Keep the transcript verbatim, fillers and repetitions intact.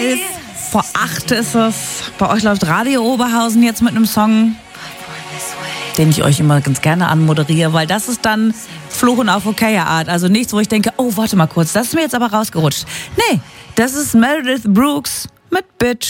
elf vor acht ist es. Bei euch läuft Radio Oberhausen jetzt mit einem Song, den ich euch immer ganz gerne anmoderiere, weil das ist dann Fluchen auf okayer Art. Also nichts, wo ich denke, oh, warte mal kurz, das ist mir jetzt aber rausgerutscht. Nee, das ist Meredith Brooks mit Bitch.